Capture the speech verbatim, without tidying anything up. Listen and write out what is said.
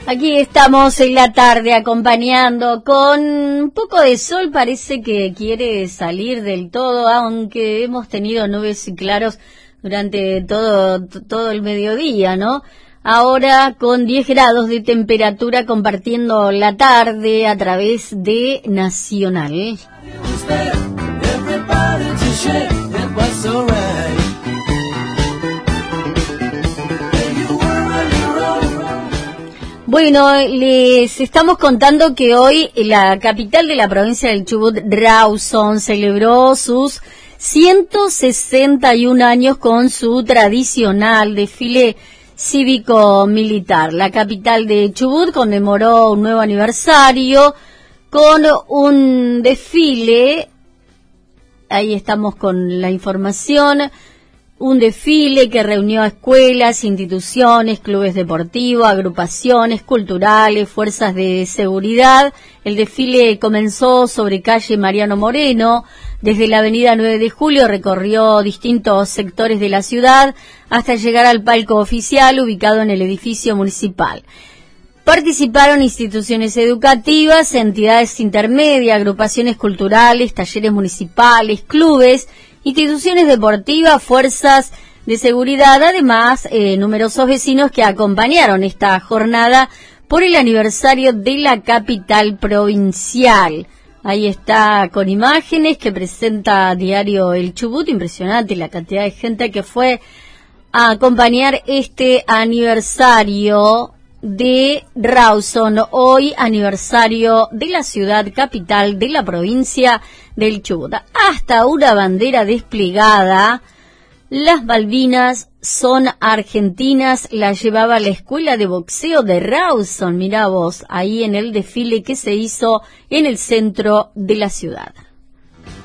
Aquí estamos en la tarde acompañando con un poco de sol, parece que quiere salir del todo, aunque hemos tenido nubes y claros durante todo, todo el mediodía, ¿no? Ahora con diez grados de temperatura compartiendo la tarde a través de Nacional. Bueno, les estamos contando que hoy la capital de la provincia del Chubut, Rawson, celebró sus ciento sesenta y un años con su tradicional desfile cívico-militar. La capital de Chubut conmemoró un nuevo aniversario con un desfile, ahí estamos con la información, un desfile que reunió a escuelas, instituciones, clubes deportivos, agrupaciones culturales, fuerzas de seguridad. El desfile comenzó sobre calle Mariano Moreno, desde la avenida nueve de julio recorrió distintos sectores de la ciudad hasta llegar al palco oficial ubicado en el edificio municipal. Participaron instituciones educativas, entidades intermedias, agrupaciones culturales, talleres municipales, clubes, instituciones deportivas, fuerzas de seguridad, además eh, numerosos vecinos que acompañaron esta jornada por el aniversario de la capital provincial. Ahí está con imágenes que presenta Diario El Chubut, impresionante la cantidad de gente que fue a acompañar este aniversario de Rawson, hoy aniversario de la ciudad capital de la provincia del Chubut. Hasta una bandera desplegada, las Malvinas son argentinas, la llevaba la escuela de boxeo de Rawson, mirá vos, ahí en el desfile que se hizo en el centro de la ciudad.